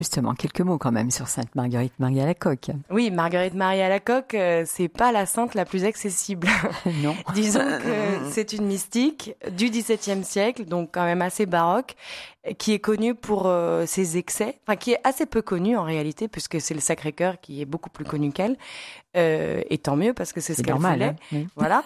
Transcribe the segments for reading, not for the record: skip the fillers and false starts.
Justement, quelques mots quand même sur Sainte Marguerite Marie Alacoque. Oui, Marguerite Marie Alacoque, c'est pas la sainte la plus accessible. Non. Disons que c'est une mystique du XVIIe siècle, donc quand même assez baroque, qui est connue pour ses excès, enfin qui est assez peu connue en réalité, puisque c'est le Sacré-Cœur qui est beaucoup plus connu qu'elle. Et tant mieux parce que c'est ce qu'elle voulait. Hein, oui. Voilà.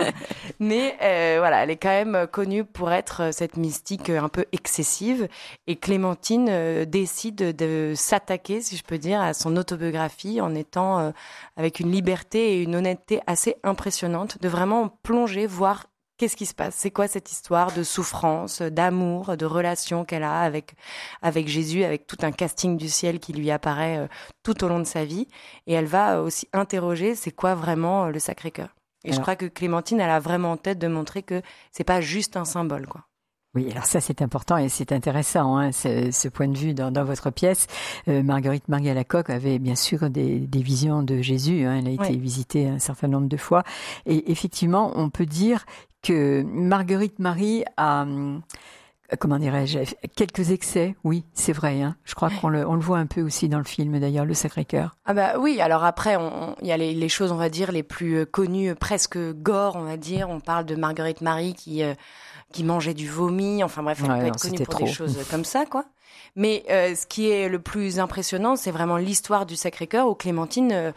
Mais voilà, elle est quand même connue pour être cette mystique un peu excessive. Et Clémentine décide de s'attaquer, si je peux dire, à son autobiographie en étant avec une liberté et une honnêteté assez impressionnante, de vraiment plonger, voir qu'est-ce qui se passe, c'est quoi cette histoire de souffrance, d'amour, de relation qu'elle a avec Jésus, avec tout un casting du ciel qui lui apparaît tout au long de sa vie. Et elle va aussi interroger c'est quoi vraiment le Sacré-Cœur. Et je crois que Clémentine, elle a vraiment en tête de montrer que c'est pas juste un symbole, quoi. Oui, alors ça c'est important et c'est intéressant, hein, ce point de vue dans votre pièce. Marguerite Marie Alacoque avait bien sûr des visions de Jésus, hein, elle a été visitée un certain nombre de fois. Et effectivement, on peut dire que Marguerite Marie a, comment dirais-je, quelques excès, oui, c'est vrai. Hein. Je crois qu'on le voit un peu aussi dans le film d'ailleurs, le Sacré-Cœur. Ah bah oui, alors après, il y a les choses, on va dire, les plus connues, presque gore, on va dire. On parle de Marguerite Marie qui mangeait du vomi, enfin bref, elle peut être connue pour des choses comme ça, quoi. Mais ce qui est le plus impressionnant, c'est vraiment l'histoire du Sacré-Cœur où Clémentine,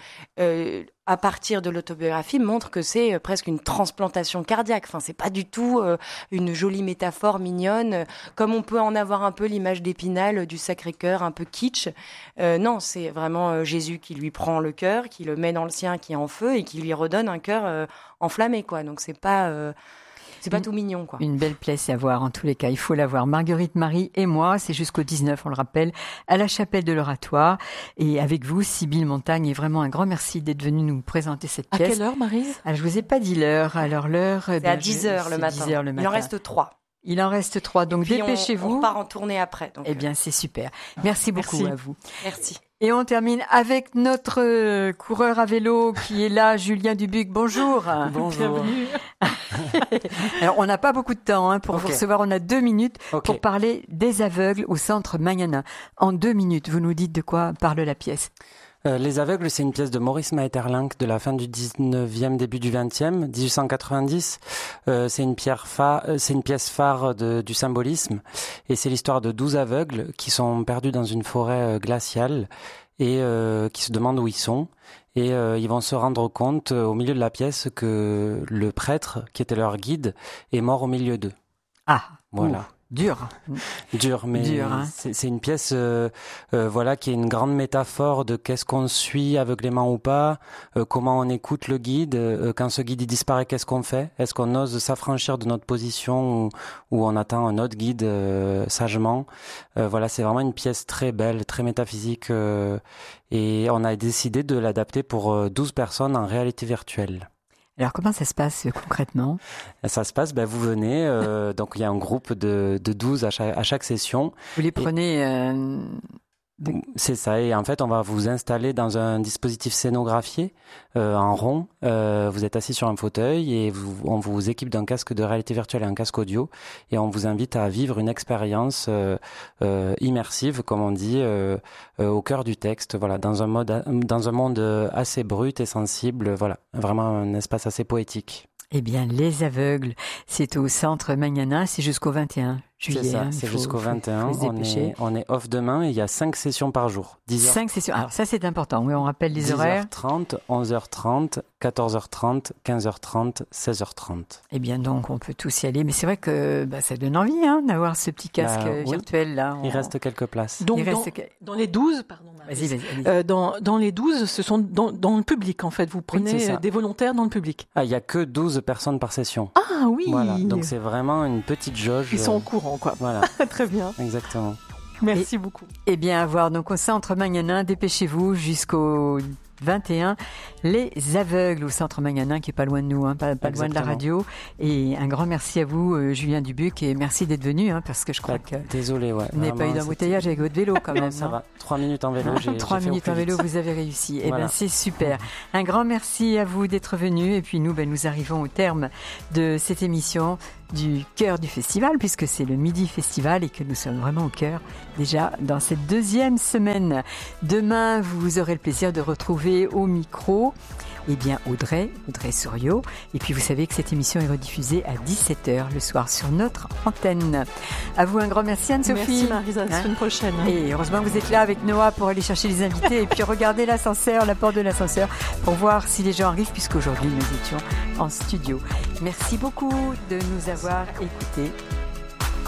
à partir de l'autobiographie, montre que c'est presque une transplantation cardiaque. Enfin, c'est pas du tout une jolie métaphore mignonne, comme on peut en avoir un peu l'image d'Épinal du Sacré-Cœur, un peu kitsch. Non, c'est vraiment Jésus qui lui prend le cœur, qui le met dans le sien, qui est en feu et qui lui redonne un cœur enflammé, quoi. Donc c'est pas tout mignon, quoi. Une belle pièce à voir, en tous les cas. Il faut la voir. Marguerite Marie et moi, c'est jusqu'au 19, on le rappelle, à la chapelle de l'Oratoire. Et avec vous, Sybille Montagne, et vraiment un grand merci d'être venue nous présenter cette pièce. À quelle heure, Maryse ? Alors, je vous ai pas dit l'heure. Alors, l'heure... C'est à 10h le matin. Il en reste 3. Il en reste 3, donc dépêchez-vous. On part en tournée après. Donc. Eh bien, c'est super. Merci beaucoup à vous. Merci. Et on termine avec notre coureur à vélo qui est là, Julien Dubuc. Bonjour. Bonjour. Bienvenue. Alors, on n'a pas beaucoup de temps pour vous recevoir. On a 2 minutes pour parler des aveugles au centre Magnana. En 2 minutes, vous nous dites de quoi parle la pièce. Les aveugles, c'est une pièce de Maurice Maeterlinck de la fin du 19e, début du 20e, 1890. C'est une pièce phare du symbolisme. Et c'est l'histoire de 12 aveugles qui sont perdus dans une forêt glaciale et qui se demandent où ils sont. Et ils vont se rendre compte au milieu de la pièce que le prêtre, qui était leur guide, est mort au milieu d'eux. Ah, voilà. Dur, mais hein. c'est une pièce voilà, qui est une grande métaphore de qu'est-ce qu'on suit aveuglément ou pas, comment on écoute le guide, quand ce guide il disparaît, qu'est-ce qu'on fait, est-ce qu'on ose s'affranchir de notre position ou on attend un autre guide sagement. Voilà, c'est vraiment une pièce très belle, très métaphysique et on a décidé de l'adapter pour 12 personnes en réalité virtuelle. Alors, comment ça se passe concrètement ? Ça se passe, vous venez, donc il y a un groupe de 12 à chaque session. Vous les prenez... C'est ça, et en fait on va vous installer dans un dispositif scénographié en rond. Vous êtes assis sur un fauteuil et on vous équipe d'un casque de réalité virtuelle et un casque audio et on vous invite à vivre une expérience immersive, comme on dit, au cœur du texte, voilà, dans un monde assez brut et sensible, voilà, vraiment un espace assez poétique. Eh bien, les aveugles, c'est au centre Magnana, c'est jusqu'au 21 juillet. C'est ça, c'est jusqu'au 21. On est off demain et il y a 5 sessions par jour. 5 sessions. Alors ça, c'est important. Oui, on rappelle les horaires. 10h30, 11h30, 14h30, 15h30, 16h30. Eh bien, donc, on peut tous y aller. Mais c'est vrai que ça donne envie d'avoir ce petit casque virtuel là. Il reste quelques places. Donc, dans les 12, pardon. Vas-y. Dans les 12, ce sont dans le public, en fait. Vous prenez des volontaires dans le public. Ah, il n'y a que 12 personnes par session. Ah oui. Voilà. Donc, c'est vraiment une petite jauge. Ils sont au courant, quoi. Voilà. Très bien. Exactement. Merci beaucoup. Eh bien, à voir. Donc, au centre Magnana, dépêchez-vous jusqu'au 21, les aveugles au centre Magnana, qui est pas loin de nous, pas loin de la radio. Et un grand merci à vous, Julien Dubuc, et merci d'être venu, parce que je crois que désolé, vous n'avez pas eu d'embouteillage avec votre vélo quand même. Ça va. 3 minutes en vélo, 3 minutes en vélo, vous avez réussi. Voilà. Eh bien, c'est super. Un grand merci à vous d'être venu. Et puis nous, nous arrivons au terme de cette émission du cœur du festival, puisque c'est le Midi Festival et que nous sommes vraiment au cœur déjà dans cette deuxième semaine. Demain, vous aurez le plaisir de retrouver au micro Audrey Souriau. Et puis vous savez que cette émission est rediffusée à 17h le soir sur notre antenne. À vous un grand merci Anne-Sophie. Merci Marisa, à la semaine prochaine. Et heureusement que vous êtes là avec Noah pour aller chercher les invités et puis regarder l'ascenseur, la porte de l'ascenseur pour voir si les gens arrivent, puisqu'aujourd'hui nous étions en studio. Merci beaucoup de nous avoir écoutés.